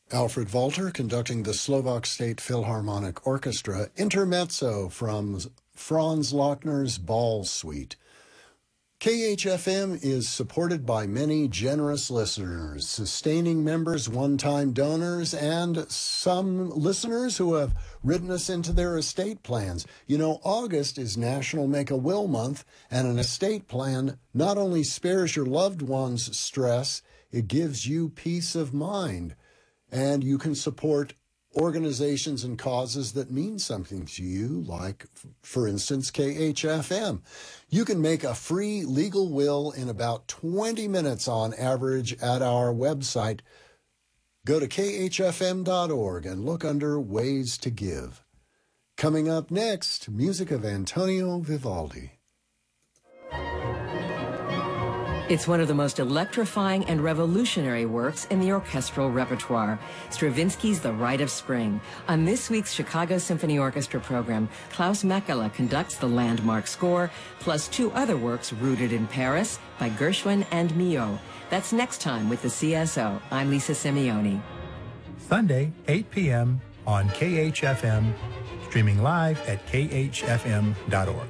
Alfred Walter conducting the Slovak State Philharmonic Orchestra, Intermezzo from Franz Lochner's Ball Suite. KHFM is supported by many generous listeners, sustaining members, one-time donors, and some listeners who have written us into their estate plans. You know, August is National Make-A-Will Month, and an estate plan not only spares your loved ones stress, it gives you peace of mind. And you can support organizations and causes that mean something to you, like, for instance, KHFM. You can make a free legal will in about 20 minutes on average at our website. Go to khfm.org and look under Ways to Give. Coming up next, music of Antonio Vivaldi. It's one of the most electrifying and revolutionary works in the orchestral repertoire, Stravinsky's The Rite of Spring. On this week's Chicago Symphony Orchestra program, Klaus Mekala conducts the landmark score, plus two other works rooted in Paris by Gershwin and Milhaud. That's next time with the CSO. I'm Lisa Simeoni. Sunday, 8 p.m. on KHFM, streaming live at khfm.org.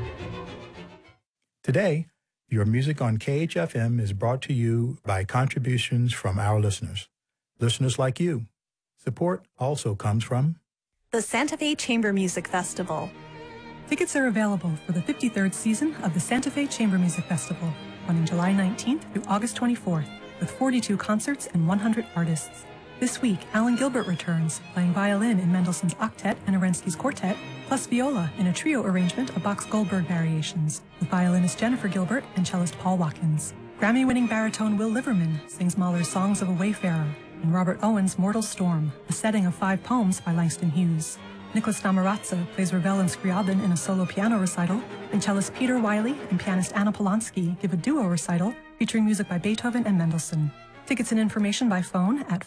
Today, your music on KHFM is brought to you by contributions from our listeners. Listeners like you. Support also comes from the Santa Fe Chamber Music Festival. Tickets are available for the 53rd season of the Santa Fe Chamber Music Festival, running July 19th through August 24th, with 42 concerts and 100 artists. This week, Alan Gilbert returns, playing violin in Mendelssohn's Octet and Arensky's Quartet, plus viola in a trio arrangement of Bach's Goldberg variations, with violinist Jennifer Gilbert and cellist Paul Watkins. Grammy-winning baritone Will Liverman sings Mahler's Songs of a Wayfarer, and Robert Owen's Mortal Storm, a setting of 5 poems by Langston Hughes. Nicholas Damarazza plays Ravel and Scriabin in a solo piano recital, and cellist Peter Wiley and pianist Anna Polanski give a duo recital featuring music by Beethoven and Mendelssohn. Tickets and information by phone at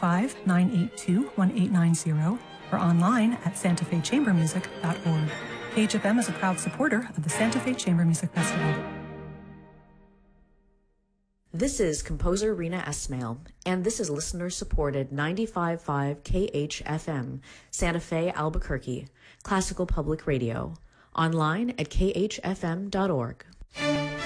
505-982-1890 or online at santafechambermusic.org. KHFM is a proud supporter of the Santa Fe Chamber Music Festival. This is composer Rena Esmail, and this is listener-supported 95.5 KHFM, Santa Fe, Albuquerque, classical public radio. Online at khfm.org.